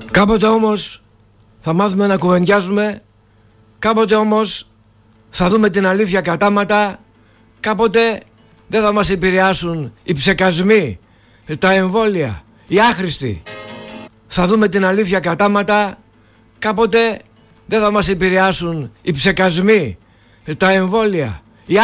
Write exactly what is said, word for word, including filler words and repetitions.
Κάποτε όμως θα μάθουμε να κουβεντιάζουμε. Κάποτε όμως θα δούμε την αλήθεια κατάματα. Κάποτε δεν θα μας επηρεάσουν οι ψεκασμοί, τα εμβόλια, οι άχρηστοι. Θα δούμε την αλήθεια κατάματα. Κάποτε δεν θα μας επηρεάσουν οι ψεκασμοί, τα εμβόλια,